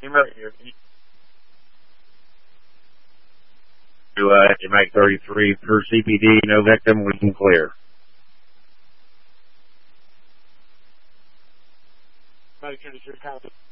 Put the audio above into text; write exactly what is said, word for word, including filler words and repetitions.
To, uh, you make thirty-three per C P D, no victim, we can clear. Medic thirty-three, copy.